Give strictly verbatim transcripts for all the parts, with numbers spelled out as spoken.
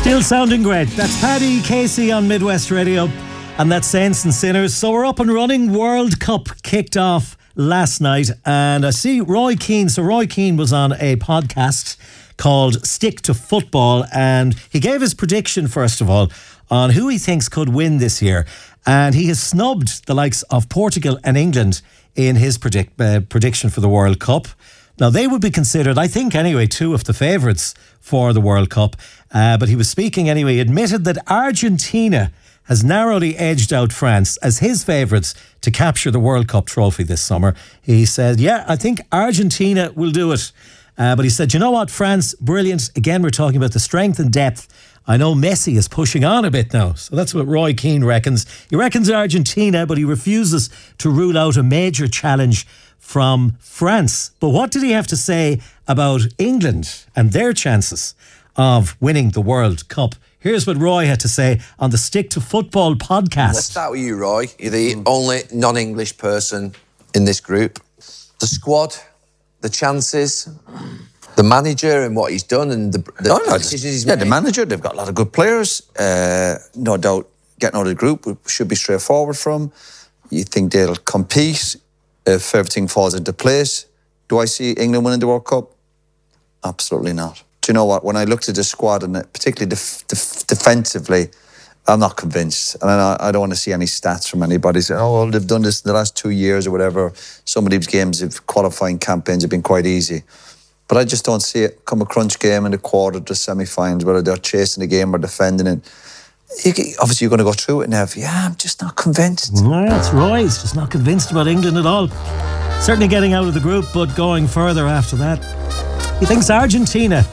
Still sounding great. That's Paddy Casey on Midwest Radio, and that's Saints and Sinners. So we're up and running. World Cup kicked off last night, and I see Roy Keane. So Roy Keane was on a podcast called Stick to Football, and he gave his prediction, first of all, on who he thinks could win this year. And he has snubbed the likes of Portugal and England in his predict, uh, prediction for the World Cup. Now, they would be considered, I think anyway, two of the favourites for the World Cup. Uh, but he was speaking anyway. He admitted that Argentina has narrowly edged out France as his favourites to capture the World Cup trophy this summer. He said, yeah, I think Argentina will do it. Uh, but he said, you know what, France, brilliant. Again, we're talking about the strength and depth. I know Messi is pushing on a bit now. So that's what Roy Keane reckons. He reckons Argentina, but he refuses to rule out a major challenge from France. But what did he have to say about England and their chances of winning the World Cup? Here's what Roy had to say on the Stick to Football podcast. Let's start with you, Roy. You're the only non-English person in this group. The squad, the chances, the manager and what he's done and the, the no, no, decisions he's yeah, made. the manager, they've got a lot of good players. Uh, no doubt getting out of the group should be straightforward for them. You think they'll compete if everything falls into place. Do I see England winning the World Cup? Absolutely not. Do you know what? When I looked at the squad, and particularly def- def- defensively, I'm not convinced. And I, I don't want to see any stats from anybody saying, oh, well, they've done this in the last two years or whatever. Some of these games, of qualifying campaigns have been quite easy. But I just don't see it come a crunch game in the quarter to semi-finals, whether they're chasing the game or defending it. You, obviously, you're going to go through it now. Yeah, I'm just not convinced. No, that's Roy. He's just not convinced about England at all. Certainly getting out of the group, but going further after that. He thinks Argentina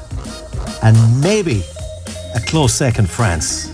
and maybe a close second, France.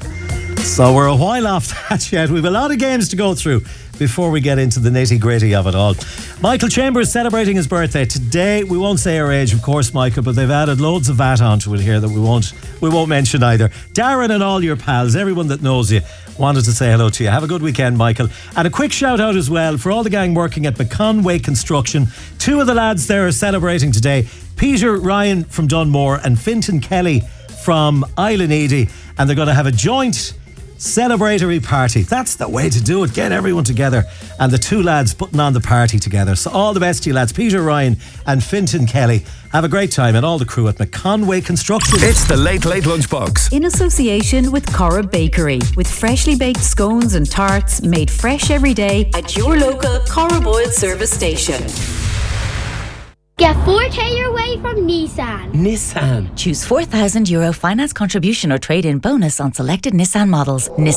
So we're a while off that yet. We've a lot of games to go through before we get into the nitty-gritty of it all. Michael Chambers celebrating his birthday today. We won't say our age, of course, Michael, but they've added loads of V A T onto it here that we won't we won't mention either. Darren and all your pals, everyone that knows you, wanted to say hello to you. Have a good weekend, Michael. And a quick shout out as well for all the gang working at McConway Construction. Two of the lads there are celebrating today. Peter Ryan from Dunmore and Fintan Kelly from Island Eady. And they're going to have a joint celebratory party. That's the way to do it. Get everyone together. And the two lads putting on the party together. So all the best to you lads, Peter Ryan and Fintan Kelly. Have a great time, and all the crew at McConway Construction. It's the Late Late Lunchbox. In association with Corrib Bakery, with freshly baked scones and tarts made fresh every day at your local Corrib Oil service station. Get four K your way from Nissan. Nissan. Choose four thousand euro finance contribution or trade-in bonus on selected Nissan models. Nissan.